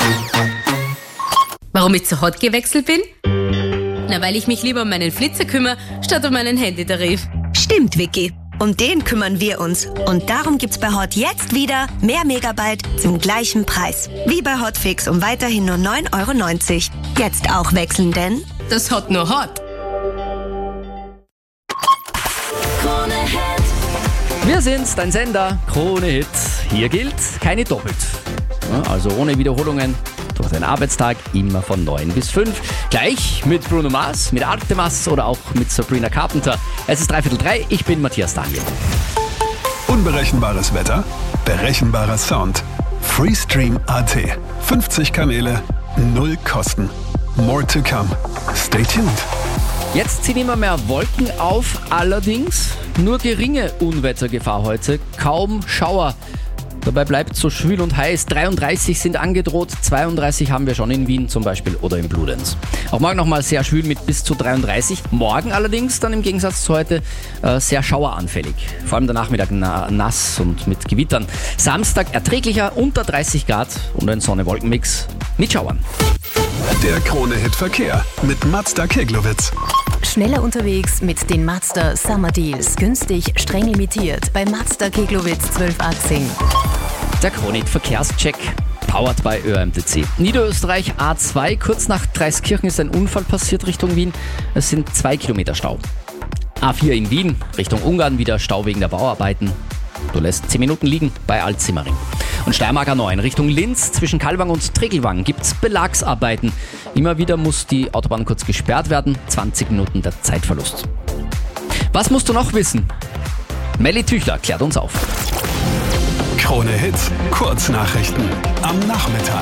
Warum ich zu Hot gewechselt bin? Na, weil ich mich lieber um meinen Flitzer kümmere, statt um meinen Handytarif. Stimmt, Vicky. Um den kümmern wir uns. Und darum gibt's bei Hot jetzt wieder mehr Megabyte zum gleichen Preis. Wie bei Hotfix um weiterhin nur 9,90 €. Jetzt auch wechseln, denn Das Hot nur Hot. Wir sind's, dein Sender, Krone Hit. Hier gilt, keine doppelt. Ja, also ohne Wiederholungen durch den Arbeitstag, immer von 9 bis 5. Gleich mit Bruno Mars, mit Artemas oder auch mit Sabrina Carpenter. Es ist 2:45, ich bin Matthias Daniel. Unberechenbares Wetter, berechenbarer Sound. Freestream.at. 50 Kanäle, 0 Kosten. More to come. Stay tuned. Jetzt ziehen immer mehr Wolken auf, allerdings nur geringe Unwettergefahr heute, kaum Schauer. Dabei bleibt es so schwül und heiß. 33 sind angedroht, 32 haben wir schon in Wien zum Beispiel oder in Bludenz. Auch morgen nochmal sehr schwül mit bis zu 33. Morgen allerdings dann im Gegensatz zu heute sehr schaueranfällig. Vor allem der Nachmittag nass und mit Gewittern. Samstag erträglicher, unter 30 Grad und ein Sonne-Wolken-Mix mit Schauern. Der Krone-Hit Verkehr mit Mazda Keglowitz. Schneller unterwegs mit den Mazda Summer Deals. Günstig, streng limitiert bei Mazda Keglowitz 1218. Der Krone-Hit Verkehrscheck. Powered by ÖMTC. Niederösterreich A2, kurz nach Dreiskirchen ist ein Unfall passiert Richtung Wien. Es sind 2 Kilometer Stau. A4 in Wien, Richtung Ungarn, wieder Stau wegen der Bauarbeiten. Du lässt 10 Minuten liegen bei Altsimmering. Und Steiermark A9 Richtung Linz, zwischen Kalwang und Tregelwang gibt's Belagsarbeiten. Immer wieder muss die Autobahn kurz gesperrt werden, 20 Minuten der Zeitverlust. Was musst du noch wissen? Melli Tüchler klärt uns auf. Krone Hit Kurznachrichten am Nachmittag.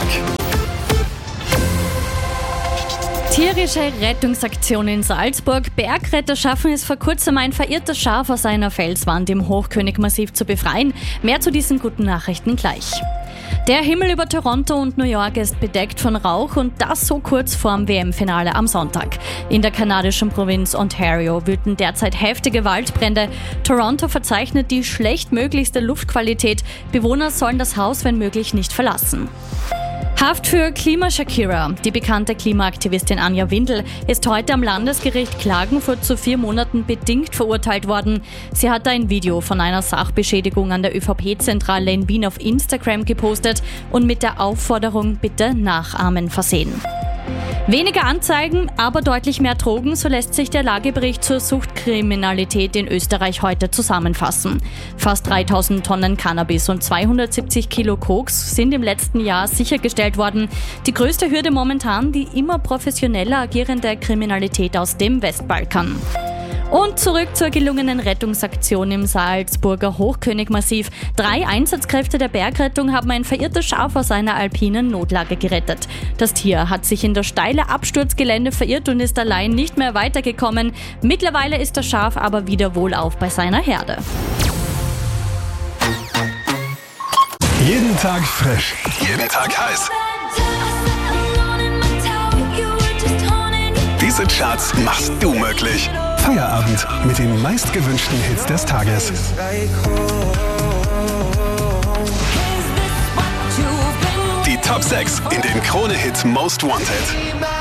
Tierische Rettungsaktion in Salzburg. Bergretter schaffen es vor kurzem, ein verirrtes Schaf aus einer Felswand im Hochkönigmassiv zu befreien. Mehr zu diesen guten Nachrichten gleich. Der Himmel über Toronto und New York ist bedeckt von Rauch und das so kurz vorm WM-Finale am Sonntag. In der kanadischen Provinz Ontario wüten derzeit heftige Waldbrände. Toronto verzeichnet die schlechtmöglichste Luftqualität. Bewohner sollen das Haus, wenn möglich, nicht verlassen. Haft für Klima-Shakira. Die bekannte Klimaaktivistin Anja Windel ist heute am Landesgericht Klagenfurt zu 4 Monaten bedingt verurteilt worden. Sie hatte ein Video von einer Sachbeschädigung an der ÖVP-Zentrale in Wien auf Instagram gepostet und mit der Aufforderung bitte nachahmen versehen. Weniger Anzeigen, aber deutlich mehr Drogen, so lässt sich der Lagebericht zur Suchtkriminalität in Österreich heute zusammenfassen. Fast 3000 Tonnen Cannabis und 270 Kilo Koks sind im letzten Jahr sichergestellt worden. Die größte Hürde momentan die immer professioneller agierende Kriminalität aus dem Westbalkan. Und zurück zur gelungenen Rettungsaktion im Salzburger Hochkönigmassiv. 3 Einsatzkräfte der Bergrettung haben ein verirrtes Schaf aus einer alpinen Notlage gerettet. Das Tier hat sich in das steile Absturzgelände verirrt und ist allein nicht mehr weitergekommen. Mittlerweile ist das Schaf aber wieder wohlauf bei seiner Herde. Jeden Tag frisch, jeden Tag heiß. Diese Charts machst du möglich. Feierabend mit den meistgewünschten Hits des Tages. Die Top 6 in den Krone Hit Most Wanted.